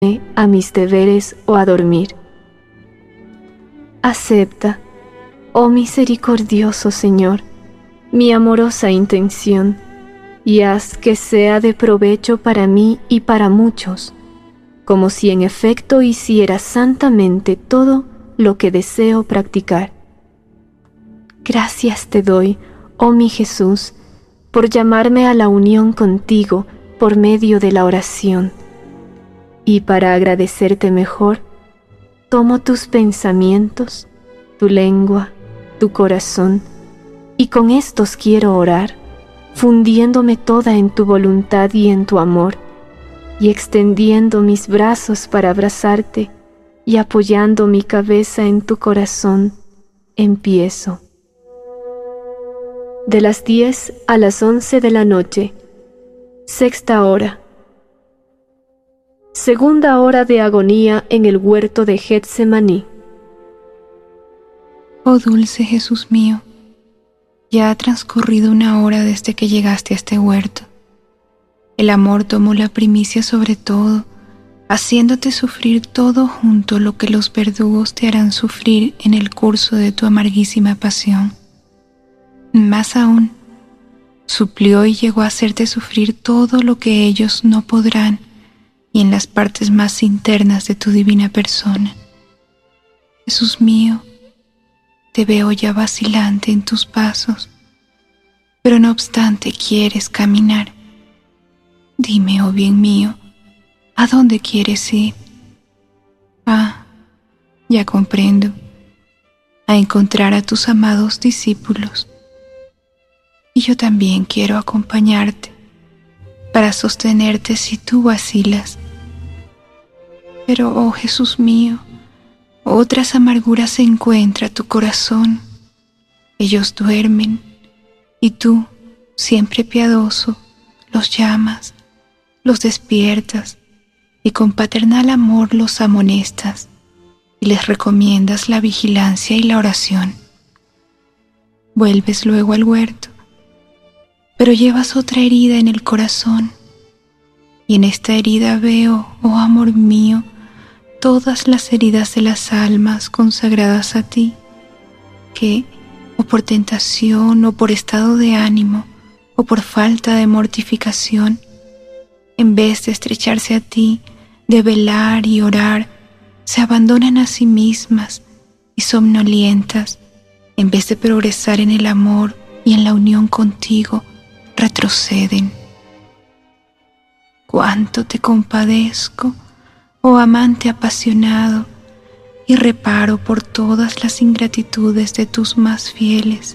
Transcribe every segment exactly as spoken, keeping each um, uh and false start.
a mis deberes o a dormir. Acepta, oh misericordioso Señor, mi amorosa intención, y haz que sea de provecho para mí y para muchos, como si en efecto hiciera santamente todo lo que deseo practicar. Gracias te doy, oh mi Jesús, por llamarme a la unión contigo por medio de la oración. Y para agradecerte mejor, tomo tus pensamientos, tu lengua, tu corazón, y con estos quiero orar, fundiéndome toda en tu voluntad y en tu amor, y extendiendo mis brazos para abrazarte, y apoyando mi cabeza en tu corazón, empiezo. De las diez a las once de la noche, sexta hora. Segunda hora de agonía en el huerto de Getsemaní. Oh dulce Jesús mío, ya ha transcurrido una hora desde que llegaste a este huerto. El amor tomó la primicia sobre todo, haciéndote sufrir todo junto lo que los verdugos te harán sufrir en el curso de tu amarguísima pasión. Más aún, suplió y llegó a hacerte sufrir todo lo que ellos no podrán, y en las partes más internas de tu divina persona. Jesús mío, te veo ya vacilante en tus pasos, pero no obstante quieres caminar. Dime, oh bien mío, ¿a dónde quieres ir? Ah, ya comprendo, a encontrar a tus amados discípulos. Y yo también quiero acompañarte para sostenerte si tú vacilas. Pero, oh Jesús mío, otras amarguras encuentra tu corazón. Ellos duermen, y tú, siempre piadoso, los llamas, los despiertas, y con paternal amor los amonestas, y les recomiendas la vigilancia y la oración. Vuelves luego al huerto, pero llevas otra herida en el corazón, y en esta herida veo, oh amor mío, todas las heridas de las almas consagradas a ti, que, o por tentación, o por estado de ánimo, o por falta de mortificación, en vez de estrecharse a ti, de velar y orar, se abandonan a sí mismas y somnolientas, en vez de progresar en el amor y en la unión contigo, retroceden. Cuánto te compadezco, oh amante apasionado, y reparo por todas las ingratitudes de tus más fieles.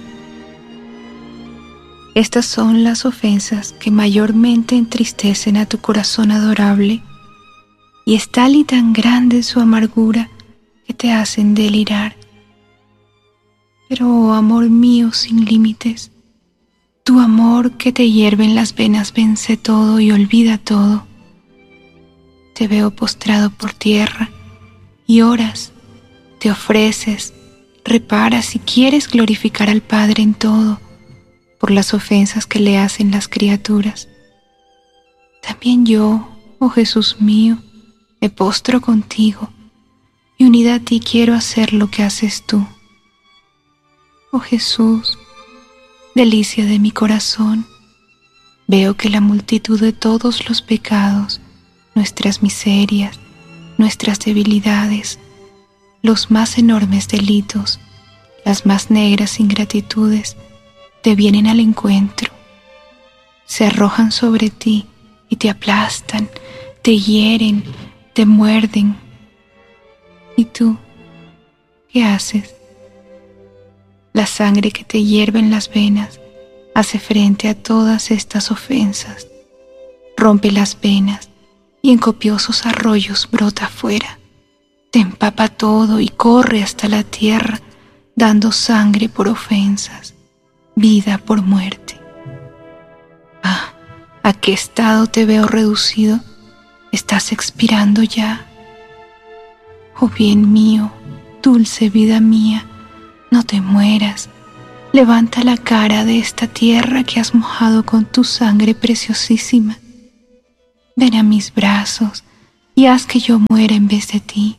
Estas son las ofensas que mayormente entristecen a tu corazón adorable, y es tal y tan grande su amargura que te hacen delirar. Pero, oh amor mío sin límites, tu amor que te hierve en las venas vence todo y olvida todo. Te veo postrado por tierra y oras, te ofreces, reparas y quieres glorificar al Padre en todo por las ofensas que le hacen las criaturas. También yo, oh Jesús mío, me postro contigo y unida a ti quiero hacer lo que haces tú. Oh Jesús, delicia de mi corazón, veo que la multitud de todos los pecados, nuestras miserias, nuestras debilidades, los más enormes delitos, las más negras ingratitudes, te vienen al encuentro, se arrojan sobre ti y te aplastan, te hieren, te muerden. ¿Y tú qué haces? La sangre que te hierve en las venas hace frente a todas estas ofensas, rompe las venas y en copiosos arroyos brota afuera, te empapa todo y corre hasta la tierra, dando sangre por ofensas, vida por muerte. Ah, ¿a qué estado te veo reducido? ¿Estás expirando ya? Oh bien mío, dulce vida mía, no te mueras, levanta la cara de esta tierra que has mojado con tu sangre preciosísima. Ven a mis brazos, y haz que yo muera en vez de ti.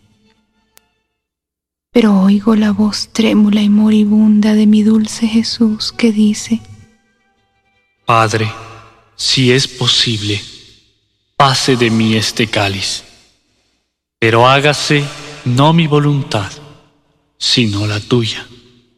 Pero oigo la voz trémula y moribunda de mi dulce Jesús que dice: Padre, si es posible, pase de mí este cáliz, pero hágase no mi voluntad, sino la tuya.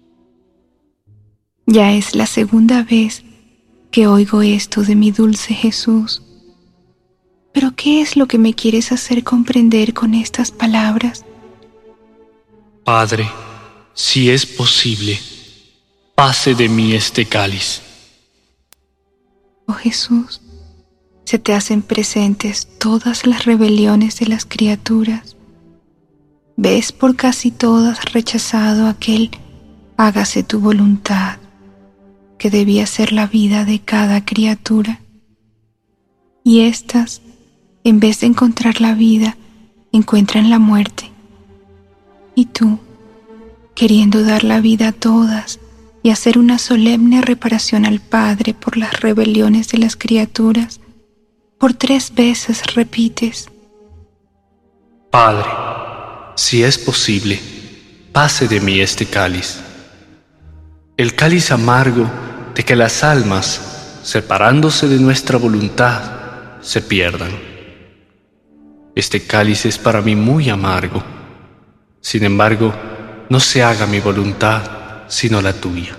Ya es la segunda vez que oigo esto de mi dulce Jesús. ¿Pero qué es lo que me quieres hacer comprender con estas palabras? Padre, si es posible, pase de mí este cáliz. Oh Jesús, se te hacen presentes todas las rebeliones de las criaturas. Ves por casi todas rechazado aquel hágase tu voluntad, que debía ser la vida de cada criatura. Y éstas, en vez de encontrar la vida, encuentran la muerte. Y tú, queriendo dar la vida a todas y hacer una solemne reparación al Padre por las rebeliones de las criaturas, por tres veces repites: Padre, si es posible, pase de mí este cáliz, el cáliz amargo de que las almas, separándose de nuestra voluntad, se pierdan. Este cáliz es para mí muy amargo. Sin embargo, no se haga mi voluntad, sino la tuya.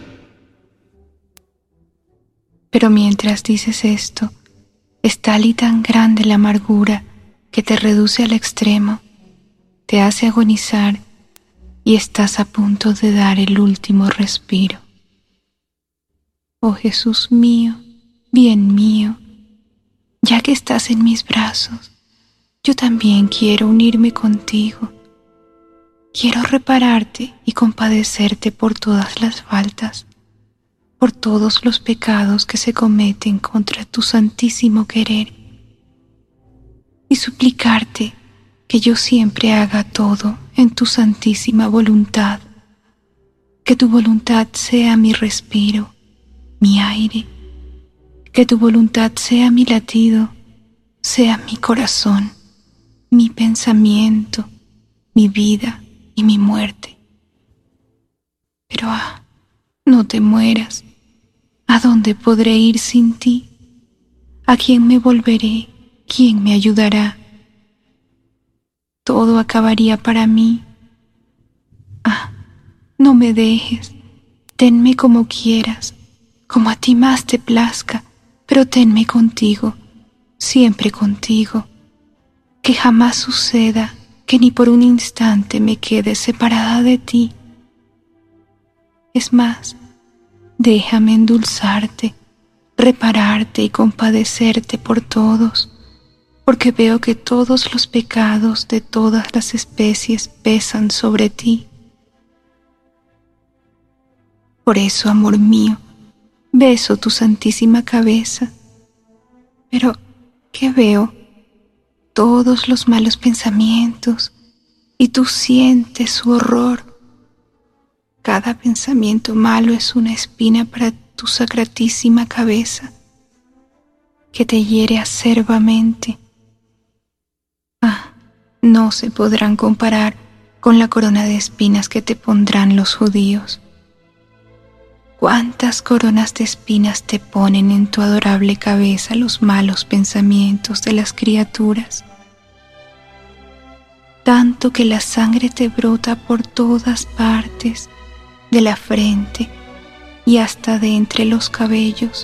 Pero mientras dices esto, es tal y tan grande la amargura que te reduce al extremo, te hace agonizar y estás a punto de dar el último respiro. Oh Jesús mío, bien mío, ya que estás en mis brazos, yo también quiero unirme contigo. Quiero repararte y compadecerte por todas las faltas, por todos los pecados que se cometen contra tu santísimo querer, y suplicarte que yo siempre haga todo en tu santísima voluntad, que tu voluntad sea mi respiro, mi aire, que tu voluntad sea mi latido, sea mi corazón, mi pensamiento, mi vida y mi muerte. Pero ah, no te mueras. ¿A dónde podré ir sin ti? ¿A quién me volveré? ¿Quién me ayudará? Todo acabaría para mí. Ah, no me dejes. Tenme como quieras, como a ti más te plazca, pero tenme contigo, siempre contigo. Que jamás suceda que ni por un instante me quede separada de ti. Es más, déjame endulzarte, repararte y compadecerte por todos, porque veo que todos los pecados de todas las especies pesan sobre ti. Por eso, amor mío, beso tu santísima cabeza. Pero, ¿qué veo? Todos los malos pensamientos, y tú sientes su horror. Cada pensamiento malo es una espina para tu sacratísima cabeza, que te hiere acerbamente. Ah, no se podrán comparar con la corona de espinas que te pondrán los judíos. ¿Cuántas coronas de espinas te ponen en tu adorable cabeza los malos pensamientos de las criaturas? Tanto que la sangre te brota por todas partes, de la frente y hasta de entre los cabellos.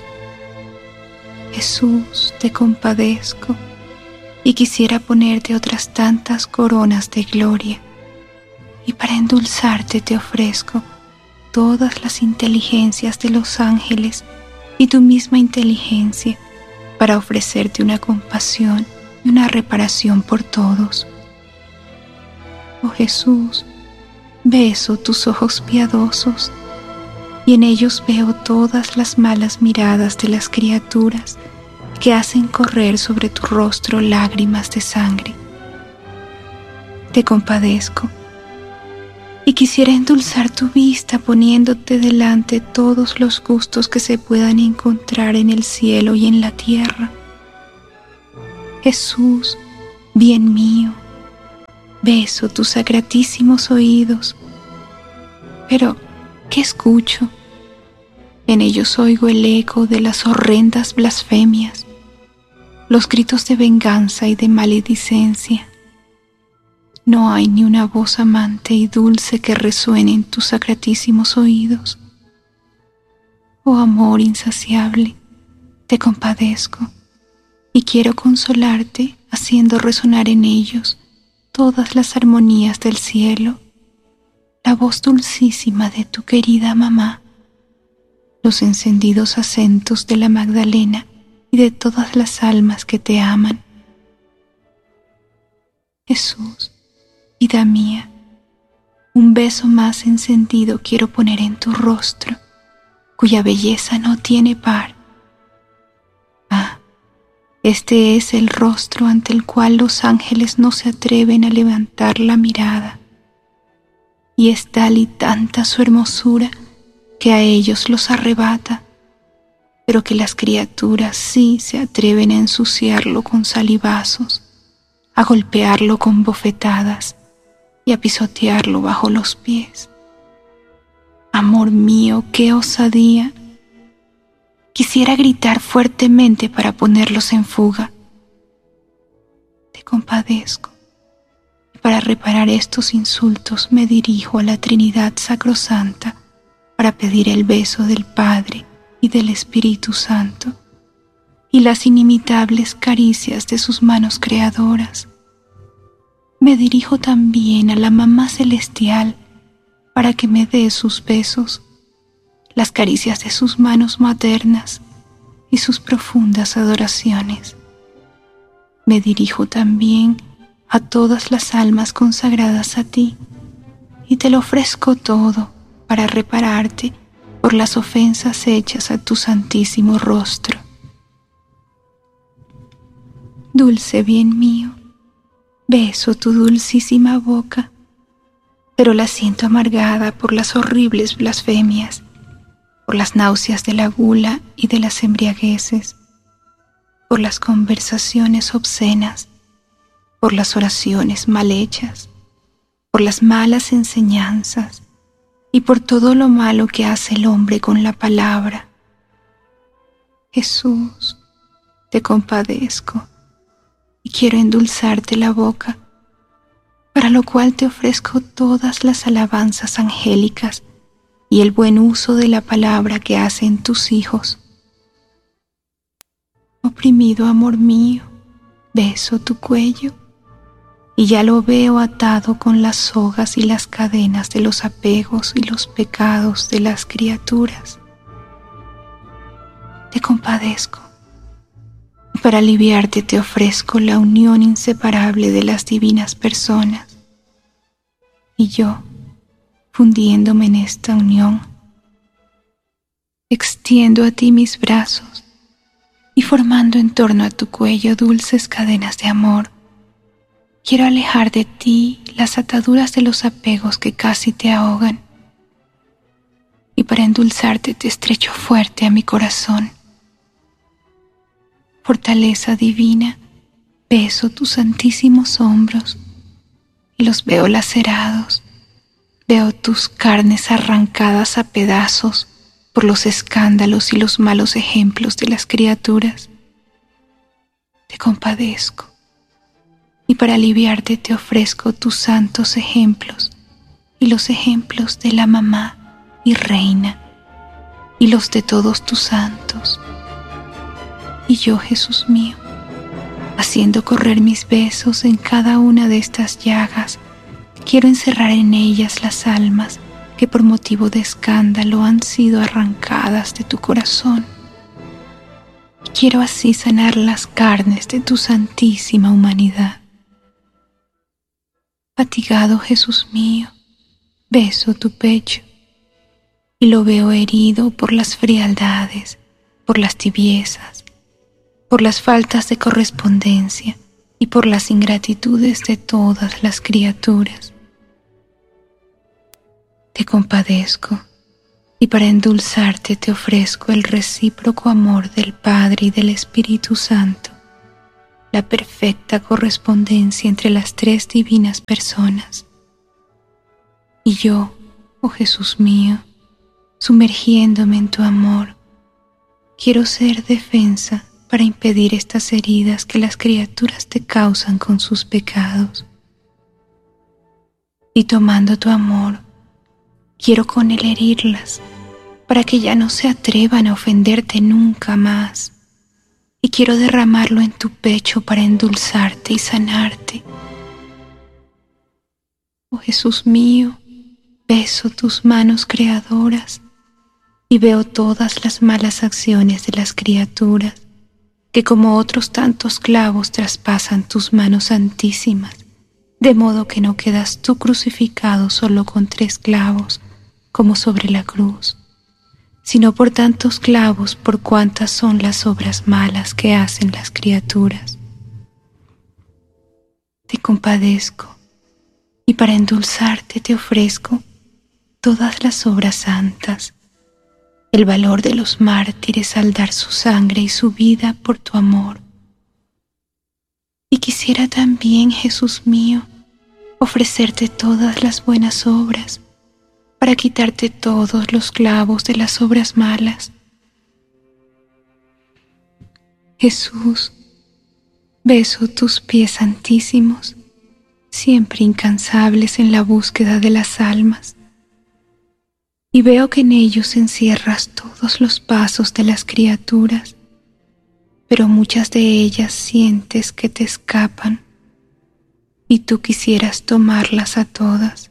Jesús, te compadezco y quisiera ponerte otras tantas coronas de gloria, y para endulzarte te ofrezco todas las inteligencias de los ángeles y tu misma inteligencia, para ofrecerte una compasión y una reparación por todos. Oh Jesús, beso tus ojos piadosos, y en ellos veo todas las malas miradas de las criaturas que hacen correr sobre tu rostro lágrimas de sangre. Te compadezco y quisiera endulzar tu vista poniéndote delante todos los gustos que se puedan encontrar en el cielo y en la tierra. Jesús, bien mío, beso tus sacratísimos oídos. Pero, ¿qué escucho? En ellos oigo el eco de las horrendas blasfemias, los gritos de venganza y de maledicencia. No hay ni una voz amante y dulce que resuene en tus sacratísimos oídos. Oh amor insaciable, te compadezco y quiero consolarte haciendo resonar en ellos todas las armonías del cielo, la voz dulcísima de tu querida mamá, los encendidos acentos de la Magdalena y de todas las almas que te aman. Jesús, vida mía, un beso más encendido quiero poner en tu rostro, cuya belleza no tiene par. Ah, este es el rostro ante el cual los ángeles no se atreven a levantar la mirada, y es tal y tanta su hermosura que a ellos los arrebata, pero que las criaturas sí se atreven a ensuciarlo con salivazos, a golpearlo con bofetadas y a pisotearlo bajo los pies. Amor mío, qué osadía. Quisiera gritar fuertemente para ponerlos en fuga. Te compadezco. Y para reparar estos insultos me dirijo a la Trinidad Sacrosanta para pedir el beso del Padre y del Espíritu Santo y las inimitables caricias de sus manos creadoras. Me dirijo también a la Mamá Celestial para que me dé sus besos, las caricias de sus manos maternas y sus profundas adoraciones. Me dirijo también a todas las almas consagradas a ti y te lo ofrezco todo para repararte por las ofensas hechas a tu santísimo rostro. Dulce bien mío, beso tu dulcísima boca, pero la siento amargada por las horribles blasfemias, por las náuseas de la gula y de las embriagueces, por las conversaciones obscenas, por las oraciones mal hechas, por las malas enseñanzas y por todo lo malo que hace el hombre con la palabra. Jesús, te compadezco y quiero endulzarte la boca, para lo cual te ofrezco todas las alabanzas angélicas y el buen uso de la palabra que hacen tus hijos. Oprimido amor mío, beso tu cuello, y ya lo veo atado con las sogas y las cadenas de los apegos y los pecados de las criaturas. Te compadezco, y para aliviarte te ofrezco la unión inseparable de las divinas personas. Y yo, fundiéndome en esta unión, extiendo a ti mis brazos y formando en torno a tu cuello dulces cadenas de amor, quiero alejar de ti las ataduras de los apegos que casi te ahogan. Y para endulzarte te estrecho fuerte a mi corazón. Fortaleza divina, beso tus santísimos hombros y los veo lacerados. Veo tus carnes arrancadas a pedazos por los escándalos y los malos ejemplos de las criaturas. Te compadezco. Y para aliviarte te ofrezco tus santos ejemplos y los ejemplos de la mamá y reina y los de todos tus santos. Y yo, Jesús mío, haciendo correr mis besos en cada una de estas llagas, quiero encerrar en ellas las almas que por motivo de escándalo han sido arrancadas de tu corazón. Y quiero así sanar las carnes de tu santísima humanidad. Fatigado Jesús mío, beso tu pecho y lo veo herido por las frialdades, por las tibiezas, por las faltas de correspondencia y por las ingratitudes de todas las criaturas. Te compadezco y para endulzarte te ofrezco el recíproco amor del Padre y del Espíritu Santo, la perfecta correspondencia entre las tres divinas personas. Y yo, oh Jesús mío, sumergiéndome en tu amor, quiero ser defensa para impedir estas heridas que las criaturas te causan con sus pecados. Y tomando tu amor, quiero con él herirlas, para que ya no se atrevan a ofenderte nunca más. Y quiero derramarlo en tu pecho para endulzarte y sanarte. Oh Jesús mío, beso tus manos creadoras y veo todas las malas acciones de las criaturas que como otros tantos clavos traspasan tus manos santísimas, de modo que no quedas tú crucificado solo con tres clavos, como sobre la cruz, sino por tantos clavos por cuantas son las obras malas que hacen las criaturas. Te compadezco, y para endulzarte te ofrezco todas las obras santas, el valor de los mártires al dar su sangre y su vida por tu amor. Y quisiera también, Jesús mío, ofrecerte todas las buenas obras, para quitarte todos los clavos de las obras malas. Jesús, beso tus pies santísimos, siempre incansables en la búsqueda de las almas, y veo que en ellos encierras todos los pasos de las criaturas, pero muchas de ellas sientes que te escapan, y tú quisieras tomarlas a todas.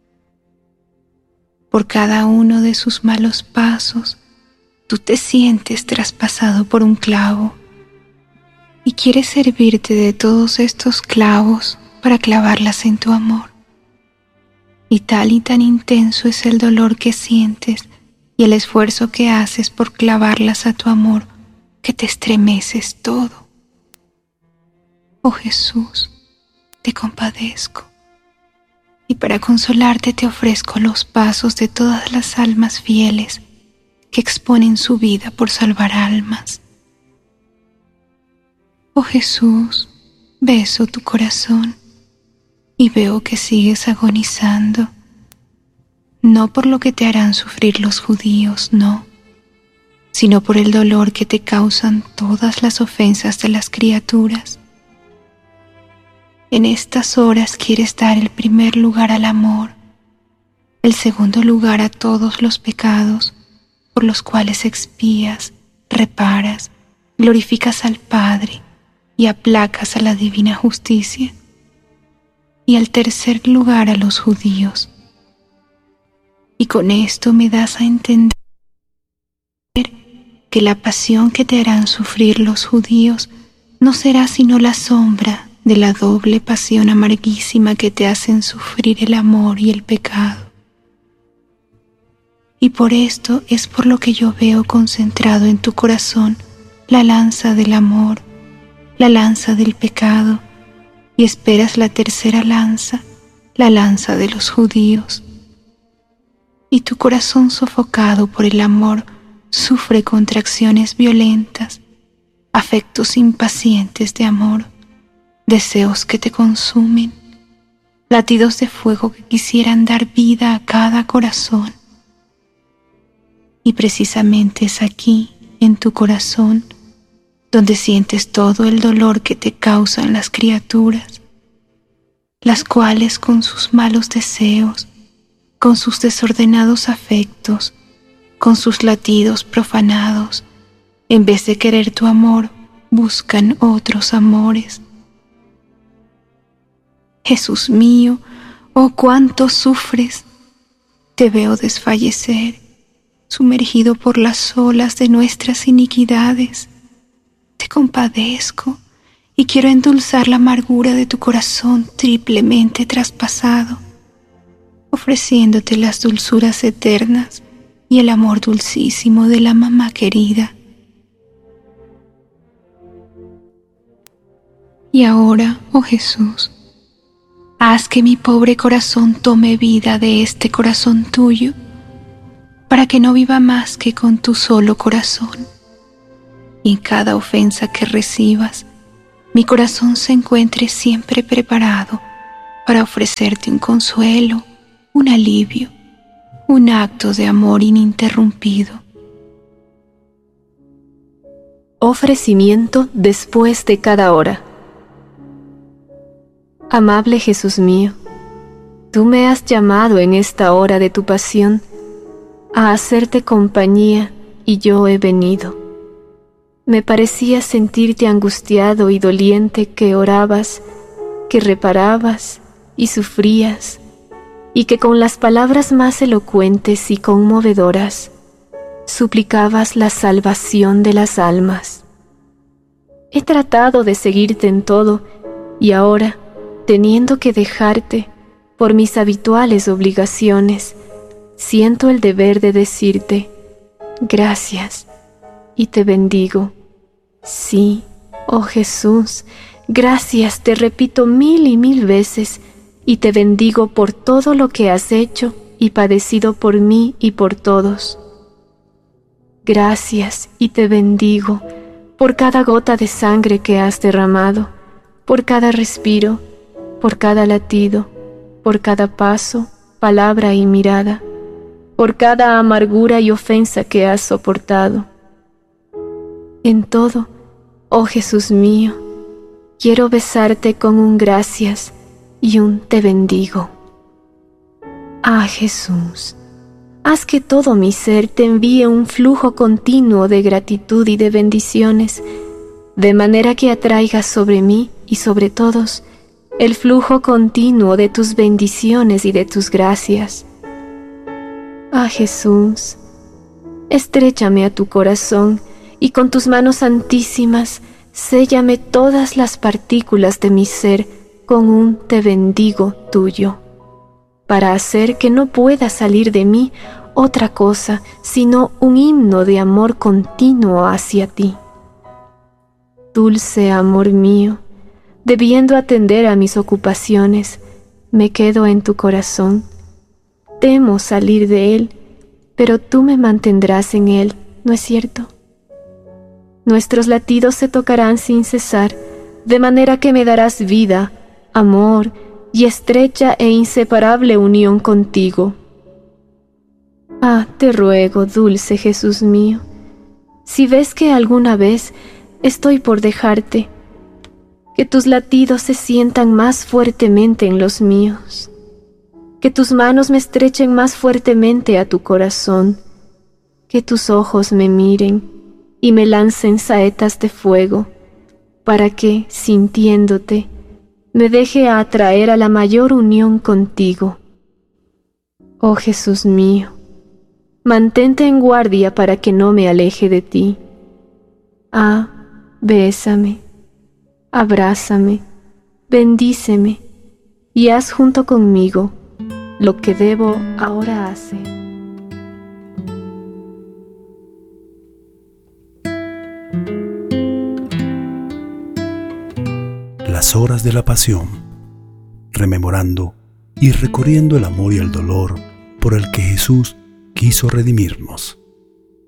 Por cada uno de sus malos pasos, tú te sientes traspasado por un clavo y quieres servirte de todos estos clavos para clavarlas en tu amor. Y tal y tan intenso es el dolor que sientes y el esfuerzo que haces por clavarlas a tu amor que te estremeces todo. Oh Jesús, te compadezco. Y para consolarte te ofrezco los pasos de todas las almas fieles que exponen su vida por salvar almas. Oh Jesús, beso tu corazón y veo que sigues agonizando, no por lo que te harán sufrir los judíos, no, sino por el dolor que te causan todas las ofensas de las criaturas. En estas horas quieres dar el primer lugar al amor, el segundo lugar a todos los pecados por los cuales expías, reparas, glorificas al Padre y aplacas a la divina justicia, y al tercer lugar a los judíos. Y con esto me das a entender que la pasión que te harán sufrir los judíos no será sino la sombra de la doble pasión amarguísima que te hacen sufrir el amor y el pecado. Y por esto es por lo que yo veo concentrado en tu corazón la lanza del amor, la lanza del pecado, y esperas la tercera lanza, la lanza de los judíos. Y tu corazón sofocado por el amor sufre contracciones violentas, afectos impacientes de amor, deseos que te consumen, latidos de fuego que quisieran dar vida a cada corazón. Y precisamente es aquí, en tu corazón, donde sientes todo el dolor que te causan las criaturas, las cuales con sus malos deseos, con sus desordenados afectos, con sus latidos profanados, en vez de querer tu amor, buscan otros amores. Jesús mío, oh cuánto sufres, te veo desfallecer, sumergido por las olas de nuestras iniquidades. Te compadezco y quiero endulzar la amargura de tu corazón triplemente traspasado, ofreciéndote las dulzuras eternas y el amor dulcísimo de la mamá querida. Y ahora, oh Jesús, haz que mi pobre corazón tome vida de este corazón tuyo, para que no viva más que con tu solo corazón. Y en cada ofensa que recibas, mi corazón se encuentre siempre preparado para ofrecerte un consuelo, un alivio, un acto de amor ininterrumpido. Ofrecimiento después de cada hora. Amable Jesús mío, tú me has llamado en esta hora de tu pasión a hacerte compañía y yo he venido. Me parecía sentirte angustiado y doliente que orabas, que reparabas y sufrías, y que con las palabras más elocuentes y conmovedoras suplicabas la salvación de las almas. He tratado de seguirte en todo y ahora, teniendo que dejarte por mis habituales obligaciones, siento el deber de decirte gracias y te bendigo. Sí, oh Jesús, gracias te repito mil y mil veces y te bendigo por todo lo que has hecho y padecido por mí y por todos. Gracias y te bendigo por cada gota de sangre que has derramado, por cada respiro, por cada latido, por cada paso, palabra y mirada, por cada amargura y ofensa que has soportado. En todo, oh Jesús mío, quiero besarte con un gracias y un te bendigo. Ah, Jesús, haz que todo mi ser te envíe un flujo continuo de gratitud y de bendiciones, de manera que atraigas sobre mí y sobre todos el flujo continuo de tus bendiciones y de tus gracias. Ah, Jesús, estréchame a tu corazón y con tus manos santísimas séllame todas las partículas de mi ser con un te bendigo tuyo, para hacer que no pueda salir de mí otra cosa sino un himno de amor continuo hacia ti. Dulce amor mío, debiendo atender a mis ocupaciones, me quedo en tu corazón. Temo salir de él, pero tú me mantendrás en él, ¿no es cierto? Nuestros latidos se tocarán sin cesar, de manera que me darás vida, amor y estrecha e inseparable unión contigo. Ah, te ruego, dulce Jesús mío, si ves que alguna vez estoy por dejarte, que tus latidos se sientan más fuertemente en los míos, que tus manos me estrechen más fuertemente a tu corazón, que tus ojos me miren y me lancen saetas de fuego, para que, sintiéndote, me deje atraer a la mayor unión contigo. Oh Jesús mío, mantente en guardia para que no me aleje de ti. Ah, bésame, abrázame, bendíceme y haz junto conmigo lo que debo ahora hacer. Las horas de la pasión, rememorando y recorriendo el amor y el dolor por el que Jesús quiso redimirnos.